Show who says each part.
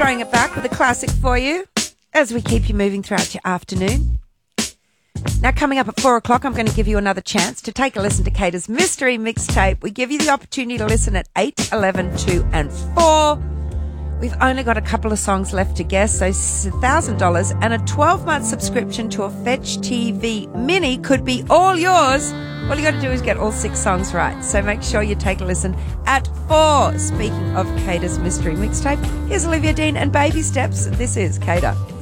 Speaker 1: throwing it back with a classic for you as we keep you moving throughout your afternoon. Now, coming up at 4 o'clock, I'm going to give you another chance to take a listen to Kata's Mystery Mixtape. We give you the opportunity to listen at 8, 11, 2 and 4. We've only got a couple of songs left to guess, so $1,000 and a 12-month subscription to a Fetch TV Mini could be all yours. All you got to do is get all 6 songs right. So make sure you take a listen at 4. Speaking of Kata's Mystery Mixtape, here's Olivia Dean and Baby Steps. This is Kata.